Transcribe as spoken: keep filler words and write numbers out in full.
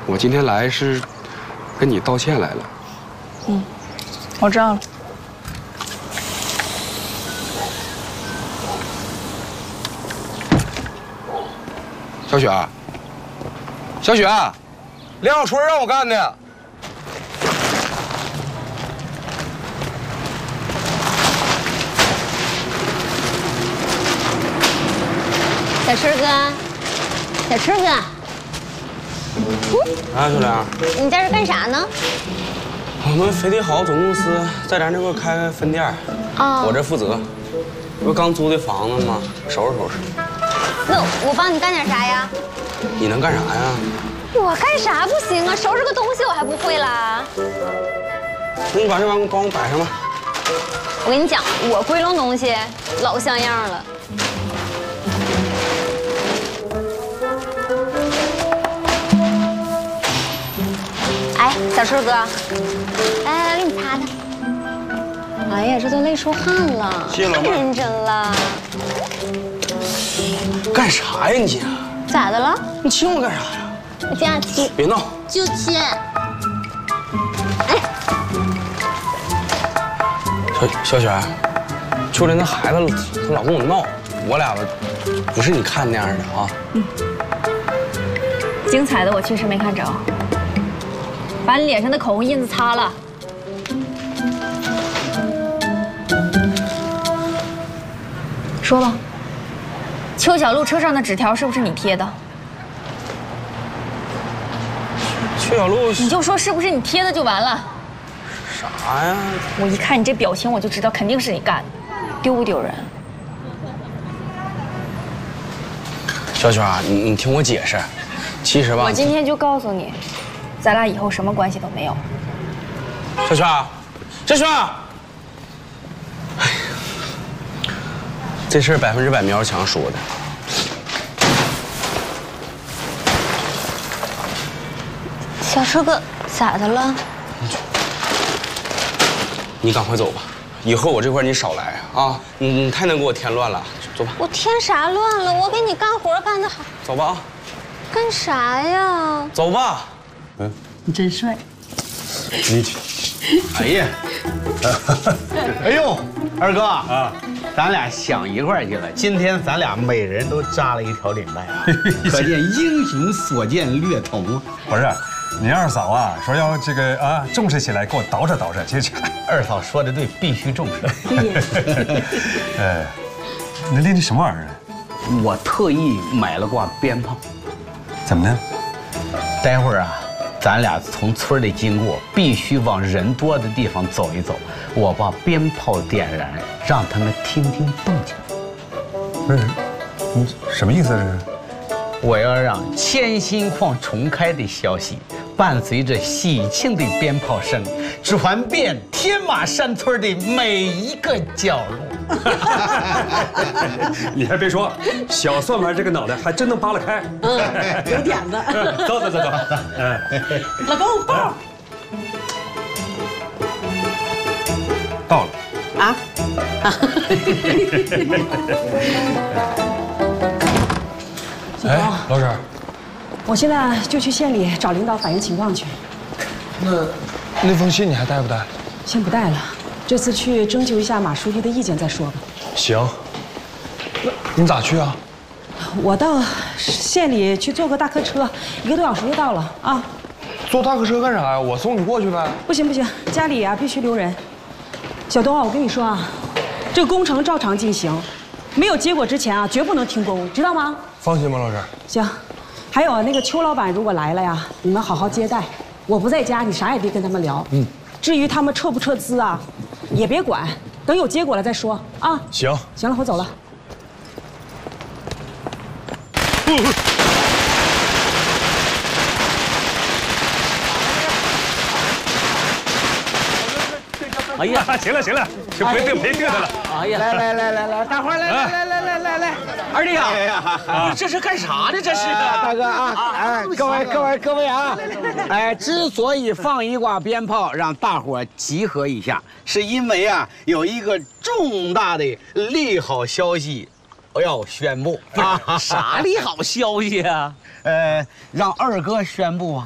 我今天来是跟你道歉来了。 嗯，我知道了。 小雪，小雪，梁小春让我干的。 小春哥，小春哥， 啊，小梁， 你在这干啥呢？ 我们飞利豪总公司在咱这块开个分店， 啊， 我这负责。不是刚租的房子吗？收拾收拾。 那我帮你干点啥呀？ 你能干啥呀？ 我干啥不行啊？收拾个东西我还不会啦。 那你把这玩意儿帮我摆上吧。 我跟你讲，我归拢东西老像样了。哎，小春哥，来来来，给你擦擦。哎呀，这都累出汗了， 谢谢老妹。 太认真了。 干啥呀你？ 咋的了？ 你亲我干啥呀？ 我假期。 别闹。 就亲。 小小雪，秋莲那孩子他老跟我闹，我俩不是你看那样的啊。 嗯。精彩的我确实没看着，把你脸上的口红印子擦了。说吧，邱小璐车上的纸条是不是你贴的？ 邱小璐， 你就说是不是你贴的就完了。 啥呀？ 我一看你这表情，我就知道肯定是你干的，丢不丢人？ 小雪啊，你你听我解释，其实吧， 我今天就告诉你，咱俩以后什么关系都没有。 小雪，小雪，哎呀，这事儿百分之百苗强说的。 小春哥，咋的了？ 你赶快走吧，以后我这块你少来啊！你你太能给我添乱了，走吧。 我添啥乱了？我给你干活干得好。 走吧啊！ 干啥呀？ 走吧。 嗯，你真帅。 你，哎呀，哎呦，二哥啊，咱俩想一块儿去了。今天咱俩每人都扎了一条领带啊，可见英雄所见略同啊。 不是。你二嫂啊，说要这个啊重视起来，给我捯饬捯饬。其实， 二嫂说的对，必须重视。 呃，那练的什么玩意儿啊？ 我特意买了挂鞭炮。 怎么呢？ 待会儿啊，咱俩从村里经过，必须往人多的地方走一走。我把鞭炮点燃，让他们听听动静。 不是，你什么意思啊？这是？ 我要让千心矿重开的消息伴随着喜庆的鞭炮声，传遍天马山村的每一个角落。 你还别说，小算盘这个脑袋还真能扒拉开。 嗯，有点子。 走走走走。哎， 老公抱。 到了。 啊。 哎，老婶， 我现在就去县里找领导反映情况去。 那那封信你还带不带？ 先不带了，这次去征求一下马书记的意见再说吧。 行。那你咋去啊？ 我到县里去坐个大客车，一个多小时就到了啊。 坐大客车干啥呀？我送你过去呗。 不行不行，家里啊必须留人。小东啊，我跟你说啊，这个工程照常进行，没有结果之前啊，绝不能停工，知道吗？ 放心吧，老师。 行，还有那个邱老板如果来了呀，你们好好接待。我不在家，你啥也别跟他们聊。嗯。至于他们撤不撤资啊，也别管，等有结果了再说啊。 行。 行了，我走了。 哎呀，行了行了，就别嘚别嘚瑟了。 哎呀，来来来来来，大伙儿来来来来来来来，二弟啊，你这是干啥呢？这是大哥啊，哎，各位各位各位啊，哎，之所以放一挂鞭炮让大伙集合一下，是因为啊有一个重大的利好消息要宣布啊。 啥利好消息啊？ 呃，让二哥宣布啊。